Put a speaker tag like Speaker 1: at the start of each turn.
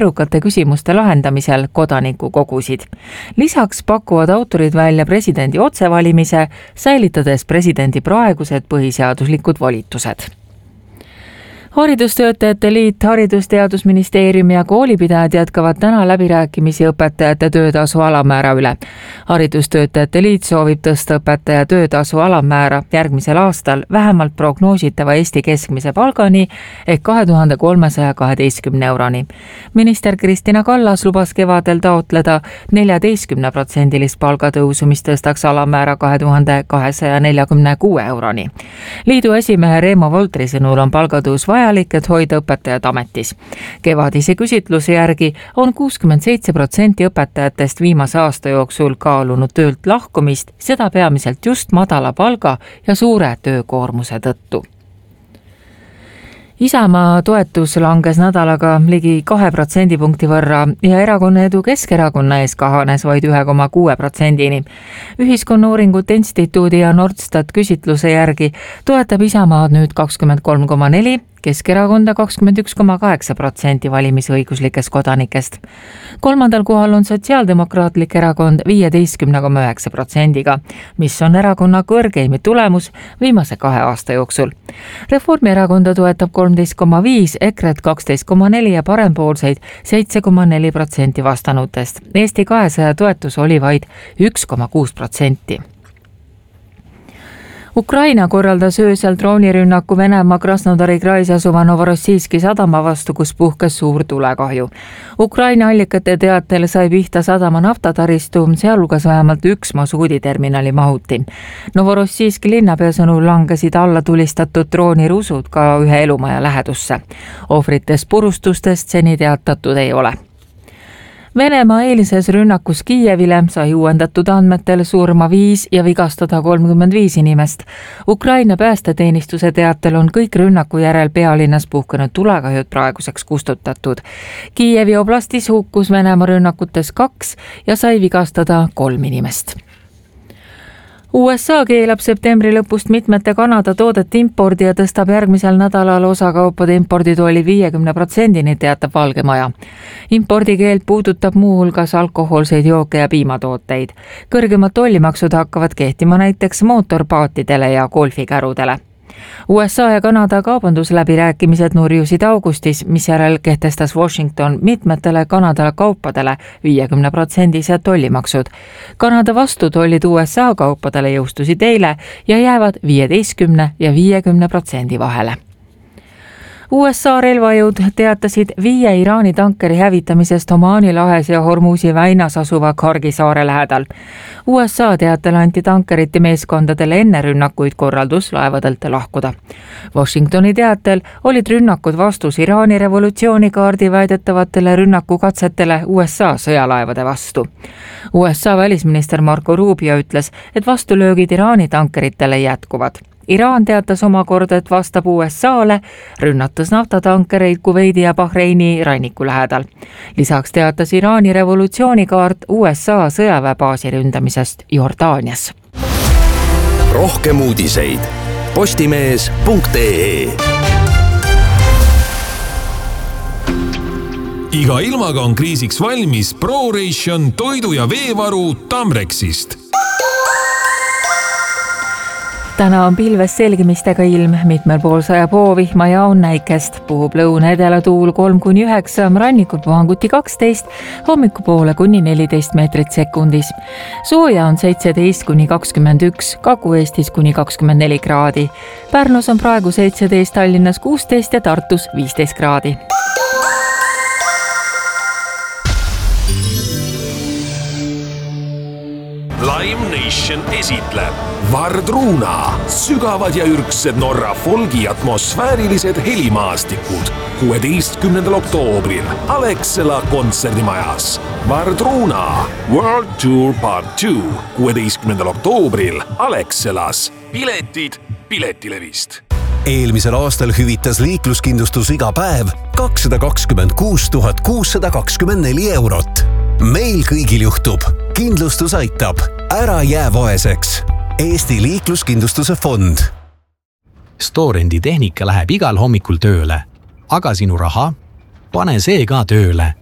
Speaker 1: keerukate küsimuste lahendamisel kodanikukogusid. Lisaks pakuvad autorid välja presidendi otsevalimise, säilitades presidendi praegused põhiseaduslikud volitused. Haridustöötajate liit, Haridusteadusministeerium ja koolipidajad jätkavad täna läbirääkimisi õpetajate töötasu alammäära üle. Haridustöötajate liit soovib tõsta õpetaja töötasu alammäära järgmisel aastal vähemalt prognoositava Eesti keskmise palgani ehk 2312 euroni. Minister Kristina Kallas lubas kevadel taotleda 14% palgatõusu, mis tõstaks alammäära 2246 euroni. Liidu esimehe Reemo Voltri sõnul on palgatõus vajalik, et hoida õpetajad ametis. Kevadise küsitluse järgi on 67% õpetajatest viimase aasta jooksul kaalunud töölt lahkumist, seda peamiselt just madala palga ja suure töökoormuse tõttu. Isamaa toetus langes nädalaga ligi 2% võrra ja Erakonna Edu Keskerakonna ees kahanes vaid 1,6%-ni. Ühiskonnauuringute instituudi ja Nordstat küsitluse järgi toetab Isamaad nüüd 23,4%, Keskerakonda 21,8% valimisõiguslikest kodanikest. Kolmandal kohal on Sotsiaaldemokraatlik erakond 15,9%-ga, mis on erakonna kõrgeim tulemus viimase 2 aasta jooksul. Reformierakonda toetab 13,5%, EKRE-t 12,4% ja parempoolseid 7,4% vastanutest. Eesti 200 toetus oli vaid 1,6%. Ukraina korraldas öösel droonirünnaku Venemaa Krasnodari krais asuva Novorossijski sadama vastu, kus puhkes suur tulekahju. Ukraina allikate teatel sai pihta sadama naftataristu, sealhulgas vähemalt 1 masuuditerminali mahuti. Novorossijski linnapea sõnul langesid alla tulistatud droonirusud ka ühe elumaja lähedusse. Ohvritest purustustest seni teatatud ei ole. Venemaa eilises rünnakus Kiievile sai uuendatud andmetel surma 5 ja vigastada 35 inimest. Ukraina päästeteenistuse teatel on kõik rünnaku järel pealinnas puhkenud tulekahjud praeguseks kustutatud. Kiievi oblastis hukkus Venemaa rünnakutes 2 ja sai vigastada 3 inimest. USA keelab septembri lõpust mitmete Kanada toodete impordi ja tõstab järgmisel nädalal osakaupade imporditolli 50%-ni, teatab Valge Maja. Impordikeeld puudutab muuhulgas alkohoolseid jooke ja piimatooteid. Kõrgemad tollimaksud hakkavad kehtima näiteks mootorpaatidele ja golfikärudele. USA ja Kanada kaubandusläbirääkimised nurjusid augustis, misjärel kehtestas Washington mitmetele Kanada kaupadele 50% tollimaksud. Kanada vastutollid USA kaupadele jõustusid eile ja jäävad 15% ja 50% vahele. USA relvajõud teatasid 5 Iraani tankeri hävitamisest Omaani lahes ja Hormuzi väinas asuva Kargi saare lähedal. USA teatel anti tankerite meeskondadele enne rünnakuid korraldus laevadelt lahkuda. Washingtoni teatel olid rünnakud vastus Iraani revolutsioonikaardi väidetavatele rünnakukatsetele USA sõjalaevade vastu. USA välisminister Marco Rubio ütles, et vastulöögid Iraani tankeritele jätkuvad. Iraan teatas omakorda, et vastab USA-le, rünnates naftatankereid Kuveidi ja Bahreini ranniku lähedal. Lisaks teatas Iraani revolutsioonikaart USA sõjaväebaasi ründamisest Jordaanias.
Speaker 2: Rohkem uudiseid postimees.ee.
Speaker 3: Iga ilmaga on kriisiks valmis ProRation toidu- ja veevaru Tamrexist.
Speaker 1: Täna on pilves selgimistega ilm, mitmel pool sajab hoovihma ja on näikest. Puhub lõuna-edela tuul 3-9, rannikul puhanguti 12, hommikupoole kuni 14 meetrit sekundis. Sooja on 17-21, Kagu-Eestis kuni 24 kraadi. Pärnus on praegu 17, Tallinnas 16 ja Tartus 15 kraadi.
Speaker 2: Live Nation esitleb Vardruna, sügavad ja ürgsed Norra folgi atmosfäärilised helimaastikud 16. oktoobril Alexela kontserdimajas. Vardruna World Tour Part 2 16. oktoobril Alexelas. Piletid Piletilevist.
Speaker 4: Eelmisel aastal hüvitas liikluskindlustus iga päev 226 624 eurot. Meil kõigil juhtub. Kindlustus aitab. Ära jää vaeseks. Eesti liikluskindlustuse fond.
Speaker 5: Storendi tehnika läheb igal hommikul tööle. Aga sinu raha? Pane see ka tööle.